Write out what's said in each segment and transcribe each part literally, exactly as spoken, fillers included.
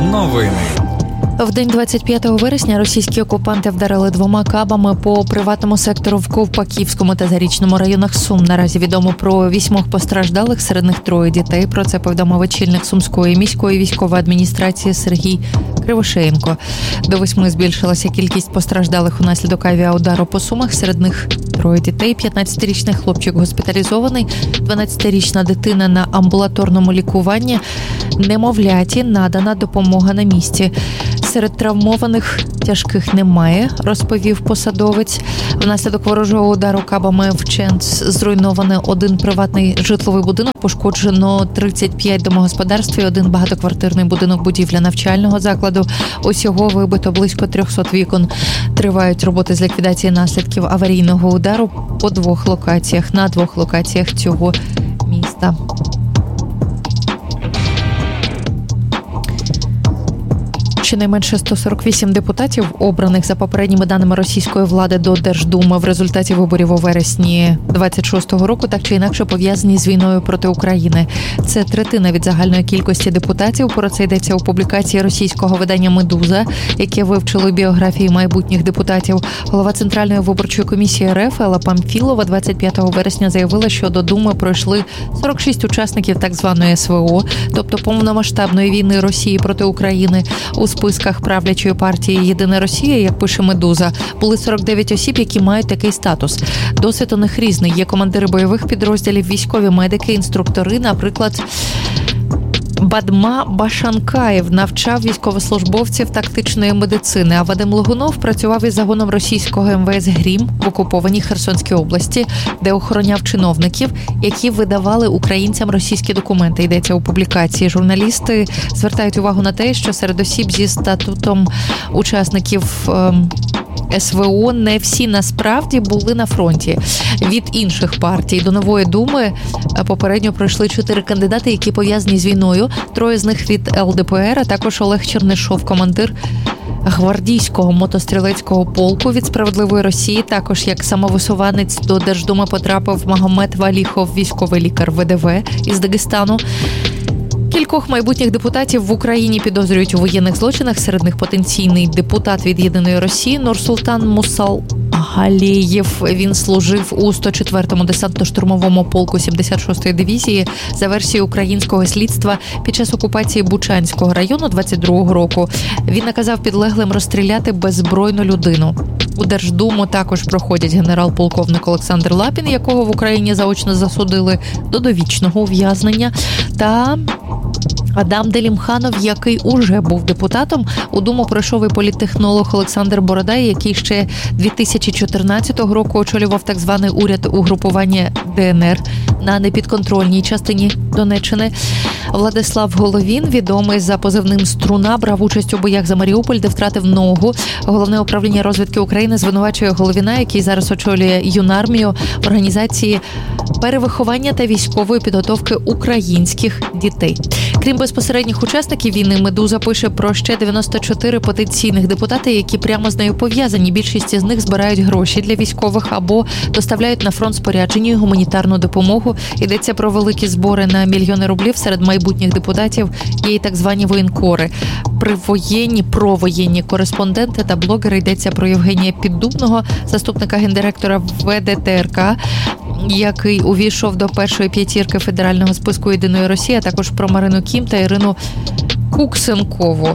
Новини. В день двадцять п'ятого вересня російські окупанти вдарили двома кабами по приватному сектору в Ковпаківському та Зарічному районах Сум. Наразі відомо про вісьмох постраждалих, серед них троє дітей. Про це повідомив очільник Сумської міської військової адміністрації Сергій Кривошеєнко. До восьми збільшилася кількість постраждалих унаслідок авіаудару по Сумах. Серед них троє дітей, п'ятнадцятирічний хлопчик госпіталізований, дванадцятирічна дитина на амбулаторному лікуванні, немовляті надана допомога на місці. Серед травмованих тяжких немає, розповів посадовець. Внаслідок ворожого удару кабами вщент зруйновано один приватний житловий будинок, пошкоджено тридцять п'ять домогосподарств і один багатоквартирний будинок, будівля навчального закладу. Усього вибито близько триста вікон. Тривають роботи з ліквідації наслідків аварійного удару по двох локаціях, на двох локаціях цього міста. Щонайменше сто сорок вісім депутатів, обраних за попередніми даними російської влади до Держдуми в результаті виборів у вересні двадцять шостого року, так чи інакше пов'язані з війною проти України. Це третина від загальної кількості депутатів. Про це йдеться у публікації російського видання «Медуза», яке вивчило біографії майбутніх депутатів. Голова Центральної виборчої комісії РФ Елла Памфілова двадцять п'ятого вересня заявила, що до Думи пройшли сорок шість учасників так званої ес ве о, тобто повномасштабної війни Росії проти України. У списках правлячої партії «Єдина Росія», як пише «Медуза», були сорок дев'ять осіб, які мають такий статус. Досвід у них різний. Є командири бойових підрозділів, військові медики, інструктори, наприклад, Бадма Башанкаєв навчав військовослужбовців тактичної медицини, а Вадим Логунов працював із загоном російського ем ве ес «Грім» в окупованій Херсонській області, де охороняв чиновників, які видавали українцям російські документи. Йдеться у публікації. Журналісти звертають увагу на те, що серед осіб зі статутом учасників ем, ес ве о не всі насправді були на фронті. Від інших партій до Нової Думи попередньо пройшли чотири кандидати, які пов'язані з війною. Троє з них від ел де пе ер, а також Олег Чернишов, командир гвардійського мотострілецького полку від «Справедливої Росії». Також як самовисуванець до Держдуми потрапив Магомед Валіхов, військовий лікар ве де ве із Дагестану. Кількох майбутніх депутатів в Україні підозрюють у воєнних злочинах. Серед них потенційний депутат від «Єдиної Росії» Нурсултан Мусалгалєєв. Він служив у сто четвертому десантно-штурмовому полку сімдесят шостої дивізії. За версією українського слідства, під час окупації Бучанського району двадцять другого року він наказав підлеглим розстріляти беззбройну людину. У Держдуму також проходять генерал-полковник Олександр Лапін, якого в Україні заочно засудили до довічного ув'язнення, та Адам Делімханов, який уже був депутатом. У Думу пройшов і політтехнолог Олександр Бородай, який ще дві тисячі чотирнадцятого року очолював так званий уряд угрупування де ен ер на непідконтрольній частині Донеччини. Владислав Головін, відомий за позивним «Струна», брав участь у боях за Маріуполь, де втратив ногу. Головне управління розвідки України звинувачує Головіна, який зараз очолює юнармію, в організації перевиховання та військової підготовки українських дітей. Крім безпосередніх учасників війни, «Медуза» пише про ще дев'яносто чотири потенційних депутати, які прямо з нею пов'язані. Більшість із них збирають гроші для військових або доставляють на фронт спорядження і гуманітарну допомогу. Йдеться про великі збори на мільйони рублів. Серед майбутніх депутатів є і так звані воєнкори. Привоєнні, провоєнні кореспонденти та блогери. Йдеться про Євгенія Піддубного, заступника гендиректора ве де те ер ка, який увійшов до першої п'ятірки федерального списку «Єдиної Росії», а також про Марину Кім та Ірину Куксенкову.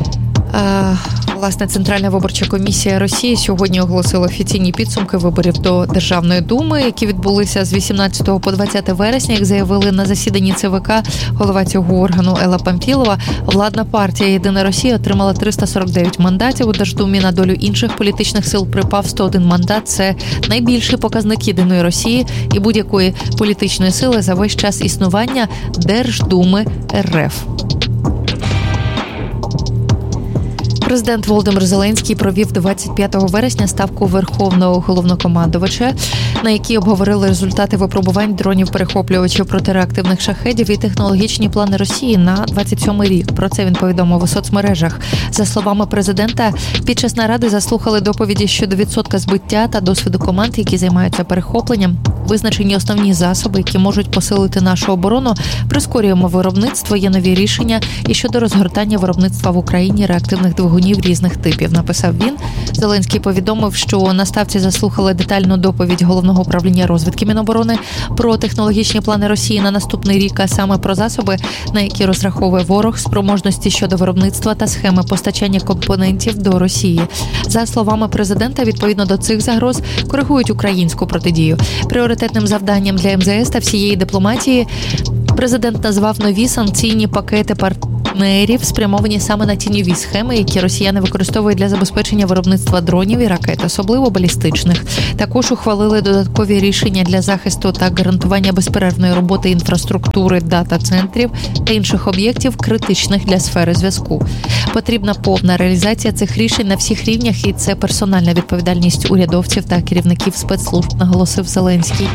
Власне, Центральна виборча комісія Росії сьогодні оголосила офіційні підсумки виборів до Державної думи, які відбулися з вісімнадцятого по двадцяте вересня. Як заявили на засіданні це ве ка голова цього органу Елла Памфілова, владна партія «Єдина Росія» отримала триста сорок дев'ять мандатів. У Держдумі на долю інших політичних сил припав сто один мандат. Це найбільший показник «Єдиної Росії» і будь-якої політичної сили за весь час існування Держдуми ер еф. Президент Володимир Зеленський провів двадцять п'ятого вересня ставку Верховного головнокомандувача, на якій обговорили результати випробувань дронів-перехоплювачів протиреактивних шахедів і технологічні плани Росії на двадцять сьомий рік. Про це він повідомив у соцмережах. За словами президента, під час наради заслухали доповіді щодо відсотка збиття та досвіду команд, які займаються перехопленням, визначені основні засоби, які можуть посилити нашу оборону, прискорюємо виробництво, є нові рішення і щодо розгортання виробництва в Україні реактивних двигунів різних типів, написав він. Зеленський повідомив, що на ставці заслухали детальну доповідь Головного управління розвідки Міноборони про технологічні плани Росії на наступний рік, а саме про засоби, на які розраховує ворог, спроможності щодо виробництва та схеми постачання компонентів до Росії. За словами президента, відповідно до цих загроз коригують українську протидію. Пріоритетним завданням для ем зе ес та всієї дипломатії президент назвав нові санкційні пакети партнерів, спрямовані саме на тіньові схеми, які росіяни використовують для забезпечення виробництва дронів і ракет, особливо балістичних. Також ухвалили додаткові рішення для захисту та гарантування безперервної роботи інфраструктури, дата-центрів та інших об'єктів, критичних для сфери зв'язку. Потрібна повна реалізація цих рішень на всіх рівнях, і це персональна відповідальність урядовців та керівників спецслужб, наголосив Зеленський.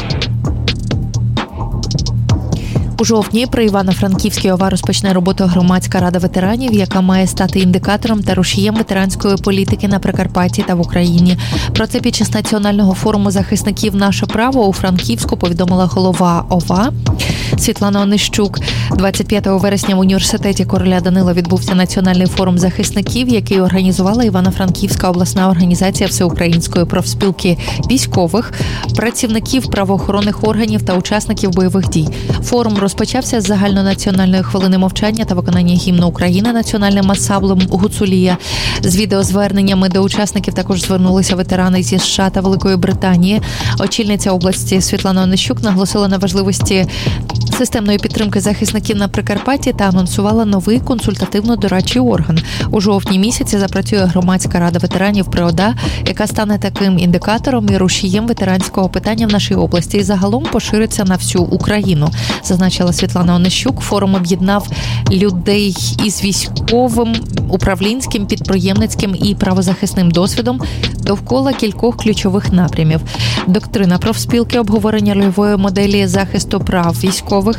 У жовтні при Івано-Франківській ОВА розпочне роботу громадська рада ветеранів, яка має стати індикатором та рушієм ветеранської політики на Прикарпатті та в Україні. Про це під час національного форуму захисників «Наше право» у Франківську повідомила голова ОВА Світлана Онищук. двадцять п'ятого вересня в університеті короля Данила відбувся національний форум захисників, який організувала Івано-Франківська обласна організація Всеукраїнської профспілки військових, працівників правоохоронних органів та учасників бойових дій. Форум розпочався з загальнонаціональної хвилини мовчання та виконання гімну України національним ансамблем «Гуцулія». З відеозверненнями до учасників також звернулися ветерани зі США та Великої Британії. Очільниця області Світлана Онищук наголосила на важливості системної підтримки захисників на Прикарпатті та анонсувала новий консультативно-дорадчий орган. У жовтні місяці запрацює громадська рада ветеранів при ОДА, яка стане таким індикатором і рушієм ветеранського питання в нашій області і загалом пошириться на всю Україну, зазначила Світлана Онищук. Форум об'єднав людей із військовим, управлінським, підприємницьким і правозахисним досвідом довкола кількох ключових напрямів: доктрина профспілки, обговорення рольової моделі захисту прав військових,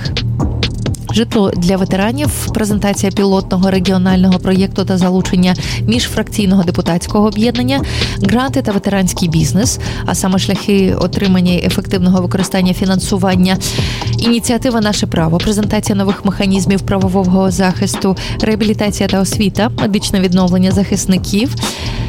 житло для ветеранів, презентація пілотного регіонального проєкту та залучення міжфракційного депутатського об'єднання, гранти та ветеранський бізнес, а саме шляхи отримання і ефективного використання фінансування, ініціатива «Наше право», презентація нових механізмів правового захисту, реабілітація та освіта, медичне відновлення захисників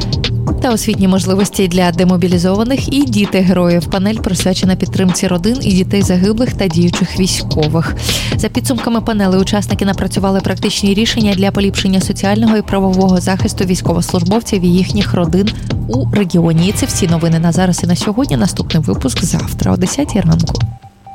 та освітні можливості для демобілізованих і діти героїв. Панель присвячена підтримці родин і дітей загиблих та діючих військових. За підсумками панели учасники напрацювали практичні рішення для поліпшення соціального і правового захисту військовослужбовців і їхніх родин у регіоні. І це всі новини на зараз і на сьогодні. Наступний випуск завтра о десятій ранку.